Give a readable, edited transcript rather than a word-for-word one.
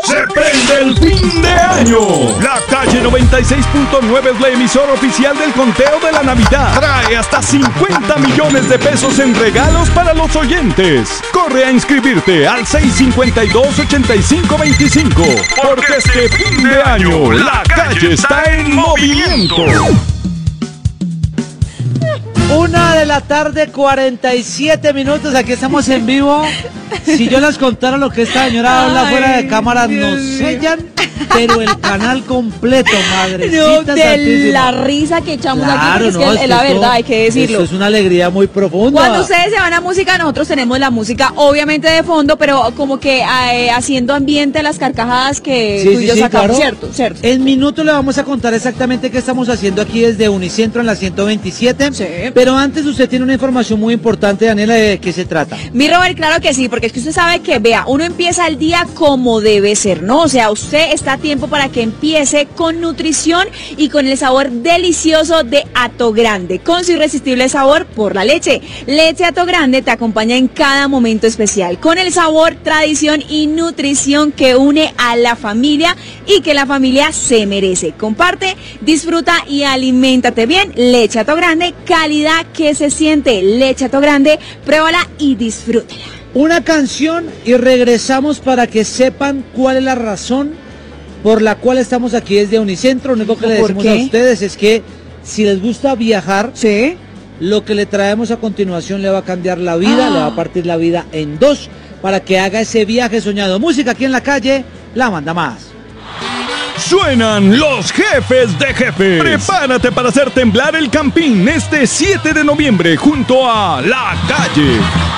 Se prende el fin de año. La Calle 96.9 es la emisora oficial del conteo de la Navidad. Trae hasta 50 millones de pesos en regalos para los oyentes. Corre a inscribirte al 652-8525. Porque este fin de año la calle está en movimiento. 1:47 PM. Aquí estamos en vivo. Si yo les contara lo que esta señora habla fuera de cámara, nos sellan, pero el canal completo, madrecita No, de santísima. la risa que echamos Claro, aquí, porque no, es que es la verdad, hay que decirlo. Esto es una alegría muy profunda. Cuando ustedes se van a música, nosotros tenemos la música obviamente de fondo, pero como que haciendo ambiente a las carcajadas que tú y yo sacamos, claro. ¿cierto? En minutos le vamos a contar exactamente qué estamos haciendo aquí desde Unicentro en la 127. Sí. Pero antes usted tiene una información muy importante, Daniela, ¿de qué se trata? Mi Robert, claro que sí, porque es que usted sabe que, vea, uno empieza el día como debe ser, ¿no? O sea, usted está a tiempo para que empiece con nutrición y con el sabor delicioso de Hato Grande, con su irresistible sabor por la leche. Leche Hato Grande te acompaña en cada momento especial, con el sabor, tradición y nutrición que une a la familia y que la familia se merece. Comparte, disfruta y aliméntate bien. Leche Hato Grande, calidad que se siente. Leche Hato Grande, pruébala y disfrútala. Una canción y regresamos para que sepan cuál es la razón por la cual estamos aquí desde Unicentro. Lo único que le decimos a ustedes es que si les gusta viajar, ¿sí? Lo que le traemos a continuación le va a cambiar la vida, le va a partir la vida en dos para que haga ese viaje soñado. Música aquí en la calle, la manda más. Suenan los jefes de jefes. Prepárate para hacer temblar el Campín este 7 de noviembre junto a La Calle.